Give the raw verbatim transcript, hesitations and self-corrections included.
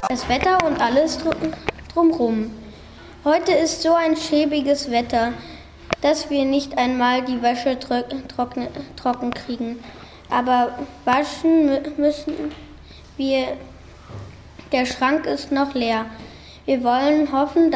Das Wetter und alles drumherum. Heute ist so ein schäbiges Wetter, dass wir nicht einmal die Wäsche trocken, trocken kriegen. Aber waschen müssen wir. Der Schrank ist noch leer. Wir wollen hoffen,